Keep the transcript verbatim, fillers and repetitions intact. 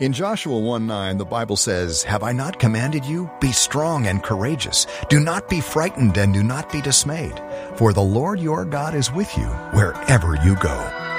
In Joshua one nine, the Bible says, "Have I not commanded you? Be strong and courageous. Do not be frightened and do not be dismayed, for the Lord your God is with you wherever you go."